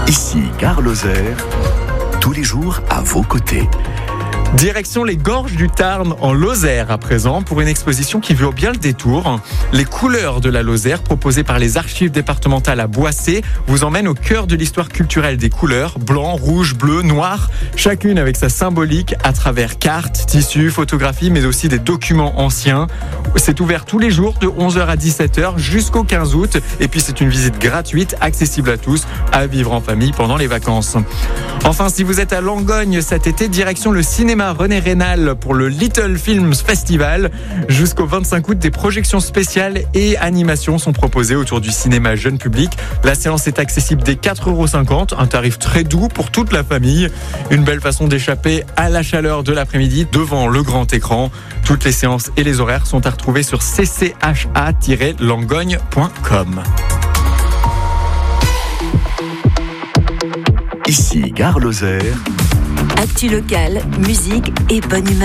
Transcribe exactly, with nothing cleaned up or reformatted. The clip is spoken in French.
Ici Gare Lozère, tous les jours à vos côtés. Direction les gorges du Tarn en Lozère à présent pour une exposition qui vaut bien le détour. Les couleurs de la Lozère proposées par les archives départementales à Boissé vous emmènent au cœur de l'histoire culturelle des couleurs blanc, rouge, bleu, noir, chacune avec sa symbolique à travers cartes, tissus, photographies mais aussi des documents anciens. C'est ouvert tous les jours de onze heures à dix-sept heures jusqu'au quinze août et puis c'est une visite gratuite accessible à tous à vivre en famille pendant les vacances. Enfin, si vous êtes à Langogne cet été, direction le cinéma René Rénal pour le Little Films Festival. Jusqu'au vingt-cinq août, des projections spéciales et animations sont proposées autour du cinéma jeune public. La séance est accessible dès quatre euros cinquante, un tarif très doux pour toute la famille. Une belle façon d'échapper à la chaleur de l'après-midi devant le grand écran. Toutes les séances et les horaires sont à retrouver sur c c h a tiret langogne point com. Ici Gare Lozère. Actu locale, musique et bonne humeur.